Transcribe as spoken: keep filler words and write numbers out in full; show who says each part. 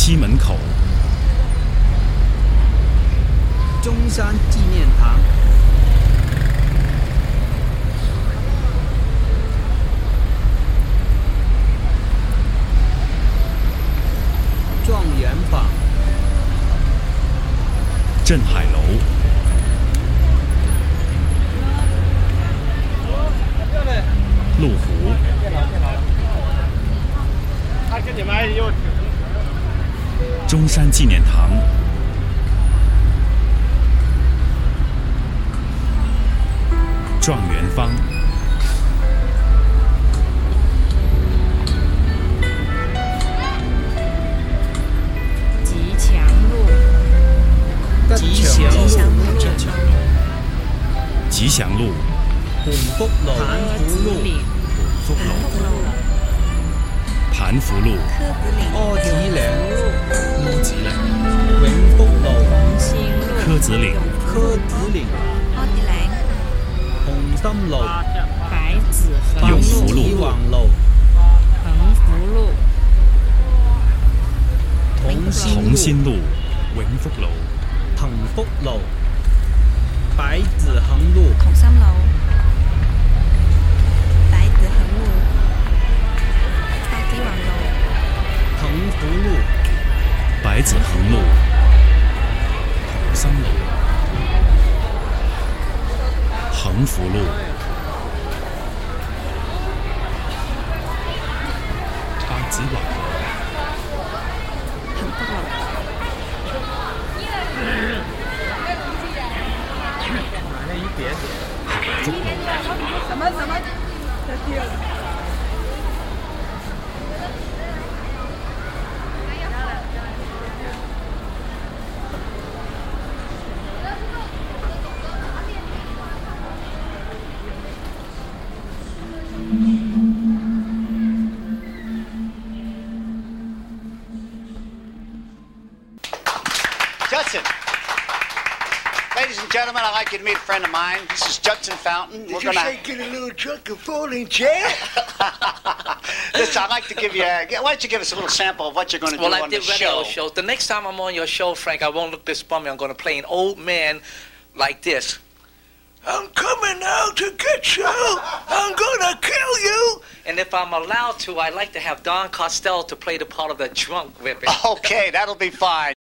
Speaker 1: 西门口，
Speaker 2: 中山纪念堂，状元坊，
Speaker 1: 镇海楼，路湖，中山纪念堂，状元坊，
Speaker 3: 吉祥路，
Speaker 2: 吉祥路，
Speaker 1: 吉祥路，
Speaker 2: 盤福路，盤福路，
Speaker 1: 福路，盤福路，
Speaker 2: 柯子嶺，
Speaker 1: 柯子嶺，
Speaker 2: 永福路，
Speaker 1: 柯子嶺，
Speaker 2: 柯子嶺，紅心路，
Speaker 3: 白子橫
Speaker 1: 永福路，
Speaker 2: 橫路，
Speaker 3: 橫福路，
Speaker 2: 同
Speaker 1: 同心路，永福路，
Speaker 2: 騰福路，百子恆路，
Speaker 3: 同心路，百子橫路，百子橫路，
Speaker 2: 騰福路，
Speaker 1: 百子橫路，同心路，恆福路，百子橫路，
Speaker 3: 幸福路，
Speaker 1: 福路。
Speaker 4: 什么什么？
Speaker 5: Judson. Ladies and gentlemen, I'd like you to meet a friend of mine. This is Judson Fountain.
Speaker 6: Did
Speaker 5: We're
Speaker 6: you
Speaker 5: gonna...
Speaker 6: say get a little drunk and fall in jail?
Speaker 5: Listen, I'd like to give you a... Why don't you give us a little sample of what you're going to
Speaker 7: Well,
Speaker 5: do
Speaker 7: I
Speaker 5: on the
Speaker 7: did radio
Speaker 5: show?
Speaker 7: show. The next time I'm on your show, Frank, I won't look this bummy. I'm going to play an old man like this.
Speaker 6: I'm coming out to get you. I'm gonna kill you.
Speaker 7: And if I'm allowed to, I'd like to have Don Costello to play the part of the drunk with it.
Speaker 5: Okay, that'll be fine.